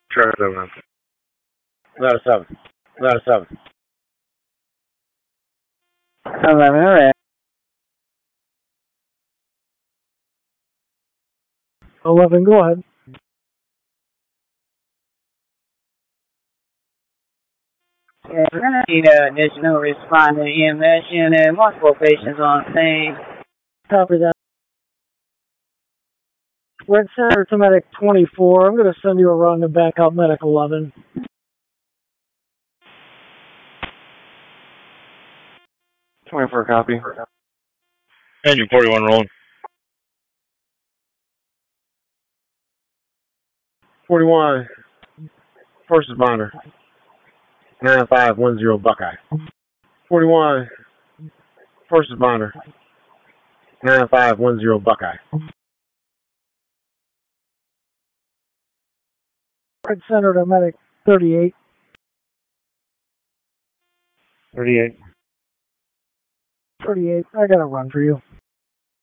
Charlie 7. Ladder 7. Ladder 7. 11, alright. 11, go ahead. Yeah, we're going to need additional responder EMS unit, multiple patients on scene. Copy that. Red Center to Medic 24. I'm going to send you around to back out Medic 11. .24 copy. Engine 41 rolling. 41. First responder. 9510 Buckeye. 41. First responder. 9510 Buckeye. Red Center to Medic 38. 38. 38. I got a run for you.